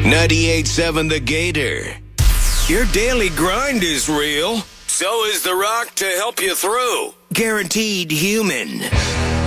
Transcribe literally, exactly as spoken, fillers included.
ninety-eight point seven The Gator. Your daily grind is real. So is The Rock to help you through. Guaranteed human.